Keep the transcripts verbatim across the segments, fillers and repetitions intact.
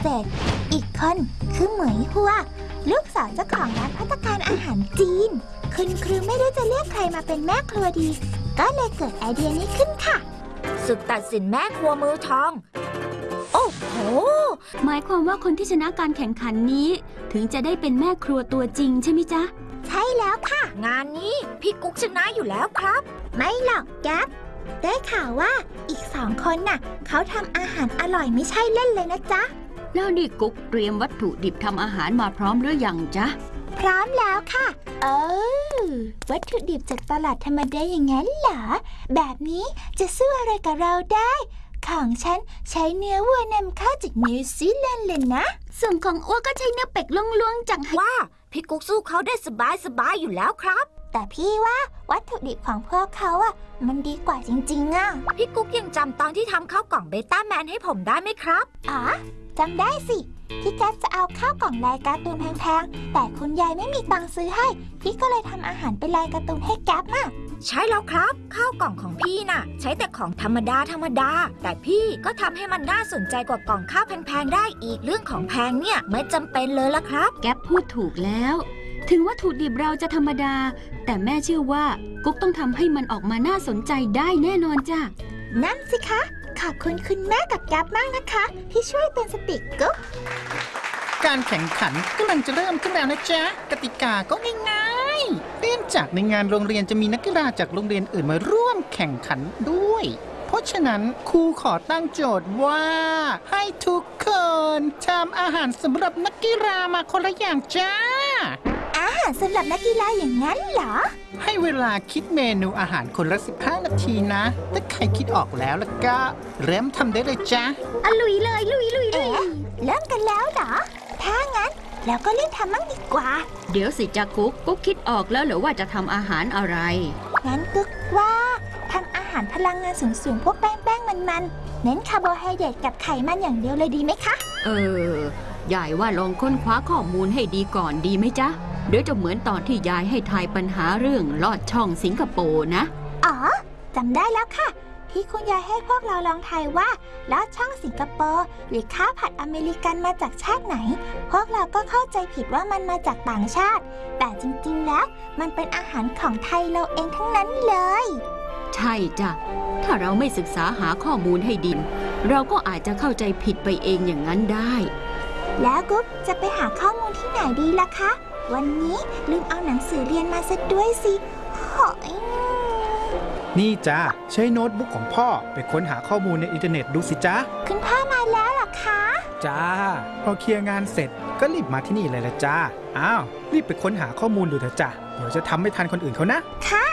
เศษอีกคนคือเหมยฮัวลูกสาวเจ้าของร้านภัตตาคารอาหารจีนคุณครูไม่รู้จะเรียกใครมาเป็นแม่ครัวดีก็เลยเกิดไอเดียนี้ขึ้นค่ะศึกตัดสินแม่ครัวมือทองโอ้โหหมายความว่าคนที่ชนะการแข่งขันนี้ถึงจะได้เป็นแม่ครัวตัวจริงใช่ไหมจ๊ะใช่แล้วค่ะงานนี้พี่กุ๊กชนะอยู่แล้วครับไม่หรอกแก๊ปได้ข่าวว่าอีกสองคนน่ะเขาทำอาหารอร่อยไม่ใช่เล่นเลยนะจ๊ะแล้วนี่กุ๊กเตรียมวัตถุดิบทำอาหารมาพร้อมหรือยังจ๊ะพร้อมแล้วค่ะเออวัตถุดิบจากตลาดธรรมดาอย่างนั้นเหรอแบบนี้จะสู้อะไรกับเราได้ของฉันใช้เนื้อวัวนำเข้าจากนิวซีแลนด์เลยนะส่วนของอ้วก็ใช้เนื้อเป็ดล้วนๆจากว่าพี่กุ๊กสู้เขาได้สบายๆอยู่แล้วครับแต่พี่ว่าวัตถุดิบของพวกเขาอ่ะมันดีกว่าจริงๆอ่ะพี่กุ๊กยังจำตอนที่ทำข้าวกล่องเบต้าแมนให้ผมได้ไหมครับอ๋อจำได้สิพี่แก๊ปจะเอาข้าวกล่องลายการ์ตูนแพงๆแต่คุณยายไม่มีตังค์ซื้อให้พี่ก็เลยทำอาหารเป็นลายการ์ตูนให้แก๊ปน่ะใช่แล้วครับข้าวกล่องของพี่น่ะใช้แต่ของธรรมดาธรรมดาแต่พี่ก็ทำให้มันน่าสนใจกว่ากล่องข้าวแพงๆได้อีกเรื่องของแพงเนี่ยไม่จำเป็นเลยละครับแก๊ปพูดถูกแล้วถึงวัตถุดิบเราจะธรรมดาแต่แม่เชื่อว่ากุ๊กต้องทำให้มันออกมาน่าสนใจได้แน่นอนจ้ะนั่นสิคะขอบคุณคุณแม่กับแก๊ปมากนะคะที่ช่วยเตือนสติกุ๊กการแข่งขันกำลังจะเริ่มขึ้นแล้วนะจ๊ะกติกาก็ง่ายๆเนื่องจากในงานโรงเรียนจะมีนักกีฬาจากโรงเรียนอื่นมาร่วมแข่งขันด้วยเพราะฉะนั้นครูขอตั้งโจทย์ว่าให้ทุกคนทำอาหารสำหรับนักกีฬามาคนละอย่างจ้าอาหารสำหรับนักกีฬาอย่างนั้นเหรอให้เวลาคิดเมนูอาหารคนละสิบห้านาทีนะถ้าใครคิดออกแล้วแล้วก็เริ่มทำได้เลยจ้าอ่ะลุยเลยลุยลุยลุยเริ่มกันแล้วเหรอถ้างั้นแล้วก็เล่นทำมั่งดีกว่าเดี๋ยวสิจ๊ะกุ๊กกุ๊กคิดออกแล้วเหรอว่าจะทำอาหารอะไรงั้นกุ๊กว่าทำอาหารพลังงานสูงๆพวกแป้งๆมันๆเน้นคาร์โบไฮเดรตกับไขมันอย่างเดียวเลยดีไหมคะเออยายว่าลองค้นคว้าข้อมูลให้ดีก่อนดีไหมจ๊ะเดี๋ยวจะเหมือนตอนที่ยายให้ทายปัญหาเรื่องลอดช่องสิงคโปร์นะอ๋อจำได้แล้วค่ะที่คุณยายให้พวกเราลองทายว่าลอดช่องสิงคโปร์หรือข้าวผัดอเมริกันมาจากชาติไหนพวกเราก็เข้าใจผิดว่ามันมาจากต่างชาติแต่จริงๆแล้วมันเป็นอาหารของไทยเราเองทั้งนั้นเลยใช่จ้ะถ้าเราไม่ศึกษาหาข้อมูลให้ดีเราก็อาจจะเข้าใจผิดไปเองอย่างนั้นได้แล้วกุ๊กจะไปหาข้อมูลที่ไหนดีล่ะคะวันนี้ลืมเอาหนังสือเรียนมาซะด้วยสิโหยนี่จ้าใช้โน้ตบุ๊กของพ่อไปค้นหาข้อมูลในอินเทอร์เน็ตดูสิจ้าคุณพ่อมาแล้วเหรอคะจ้าพอเคลียร์งานเสร็จก็รีบมาที่นี่เลยละจ้าอ้าวรีบไปค้นหาข้อมูลดูเถอะจ้าเดี๋ยวจะทำไม่ทันคนอื่นเขานะค่ะ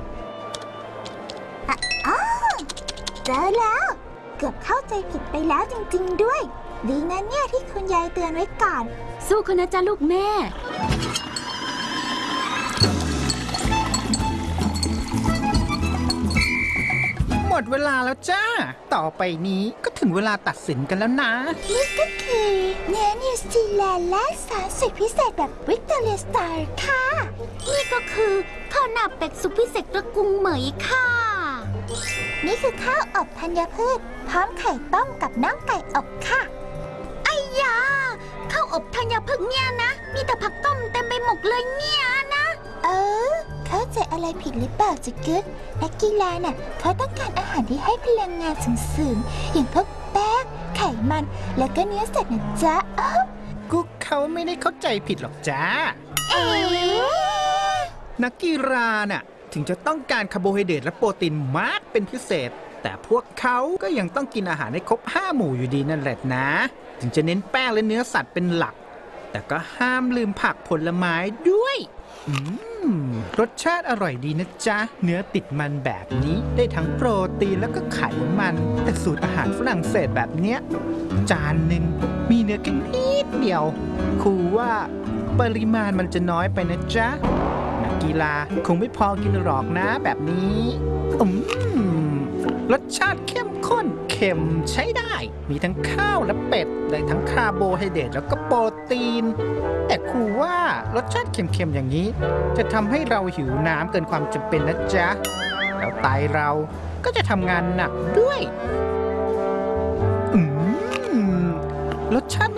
อ๋อเจอแล้วเกือบเข้าใจผิดไปแล้วจริงๆด้วยดีนะเนี่ยที่คุณยายเตือนไว้ก่อนสู้กันนะจ๊ะลูกแม่หมดเวลาแล้วจ้าต่อไปนี้ก็ถึงเวลาตัดสินกันแล้วนะนี่ก็คือเนื้อนิวซีแลนด์และสารสูตรพิเศษแบบวิกตอเรียสตาร์ค่ะนี่ก็คือข้าวหน้าเป็ดสุดพิเศษตระกุงเหมยค่ะนี่คือข้าวอบธัญพืชพร้อมไข่ต้มกับน้ำไก่อบค่ะไอ้ยาข้าวอบธัญพืชเนี่ยนะมีแต่ผักต้มเต็มไปหมดเลยเนี่ยนะเออเข้าใจอะไรผิดหรือเปล่าจ๊ะกุ๊กนักกีฬาน่ะเขาต้องการอาหารที่ให้พลังงานสูงๆอย่างพวกแป้งไขมันแล้วก็เนื้อสัตว์นะจ๊ะอ๋อกุ๊กเขาไม่ได้เข้าใจผิดหรอกจ้าเอ๋นักกีฬาน่ะถึงจะต้องการคาร์โบไฮเดรตและโปรตีนมากเป็นพิเศษแต่พวกเขาก็ยังต้องกินอาหารให้ครบห้าหมู่อยู่ดีนั่นแหละนะถึงจะเน้นแป้งและเนื้อสัตว์เป็นหลักแต่ก็ห้ามลืมผักผลไม้ด้วยอืมรสชาติอร่อยดีนะจ๊ะเนื้อติดมันแบบนี้ได้ทั้งโปรตีนแล้วก็ไขมันแต่สูตรอาหารฝรั่งเศสแบบเนี้ยจานหนึ่งมีเนื้อแค่นิดเดียวครูว่าปริมาณมันจะน้อยไปนะจ๊ะนักกีฬาคงไม่พอกินหรอกนะแบบนี้อืมรสชาติเข้มข้นเค็มใช้ได้มีทั้งข้าวและเป็ดได้ทั้งคาร์โบไฮเดรตแล้วก็โปรตีนแต่ครูว่ารสชาติเค็มๆอย่างนี้จะทำให้เราหิวน้ำเกินความจำเป็นนะจ๊ะแล้วไตเราก็จะทำงานหนักด้วยอืมรสชาติ